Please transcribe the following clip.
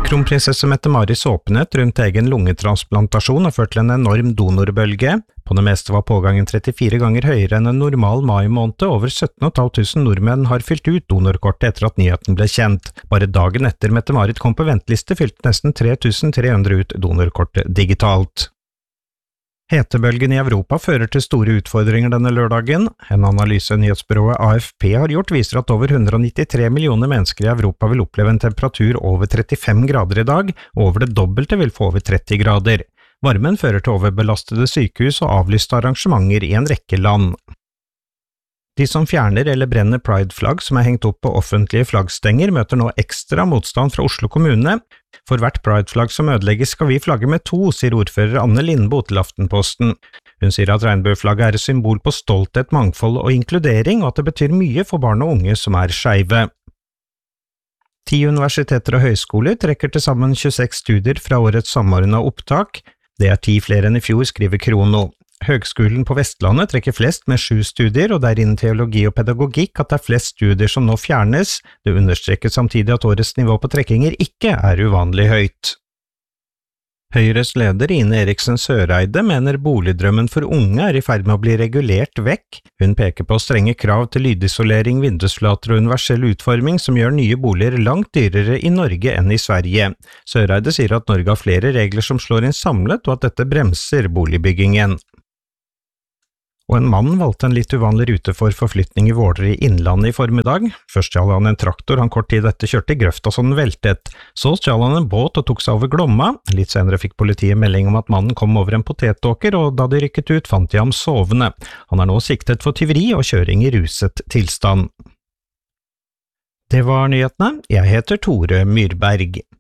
Kronprinsesse Mette-Maris åpenhet rundt egen lungetransplantasjon har ført til en enorm donorbølge. På det meste var pågangen 34 ganger høyere enn en normal mai-måned. Over 17.500 nordmenn har fylt ut donorkortet etter at nyheten ble kjent. Bare dagen etter Mette-Marit kom på venteliste fylte nesten 3.300 ut donorkortet digitalt. Hetebølgen i Europa fører til store utfordringer denne lørdagen. En analyse nyhetsbyrået AFP har gjort viser at over 193 millioner mennesker i Europa vil oppleve en temperatur over 35 grader i dag, og over det dobbelte vil få over 30 grader. Varmen fører til overbelastede sykehus og avlyste arrangementer i en rekke land. De som fjerner eller brenner Pride-flagg som er hengt opp på offentlige flaggstenger, møter nå ekstra motstand fra Oslo kommune. For hvert Pride-flagg som ødelegges skal vi flagge med 2, sier ordfører Anne Lindboe til Aftenposten. Hun sier at regnbueflagget er et symbol på stolthet, mangfold og inkludering, og at det betyr mye for barn og unge som er skeive. 10 universiteter og høyskoler trekker til sammen 26 studier fra årets samordnede opptak. Det er 10 flere enn i fjor, skriver Krono. Høgskolen på Vestlandet trekker flest med 7 studier, og det er innen teologi og pedagogikk at det er flest studier som nå fjernes. Det understreker samtidig at årets nivå på trekkinger ikke er uvanlig høyt. Høyres leder Ine Eriksen Søreide mener boligdrømmen for unge er i ferd med å bli regulert vekk. Hun peker på strenge krav til lydisolering, vindusflater og universell utforming som gjør nye boliger langt dyrere i Norge enn i Sverige. Søreide sier at Norge har flere regler som slår inn samlet, og at dette bremser boligbyggingen. Og en mann valgte en litt uvanlig rute for forflytning i Våler i Innlandet i formiddag. Først stjal han en traktor han kort tid etter kjørte i grøfta så den veltet. Så stjal han en båt og tok seg over Glomma. Litt senere fikk politiet melding om at mannen kom over en potetåker, og da de rykket ut fant de ham sovende. Han er nå siktet for tyveri og kjøring i ruset tilstand. Det var nyhetene. Jeg heter Tore Myrberg.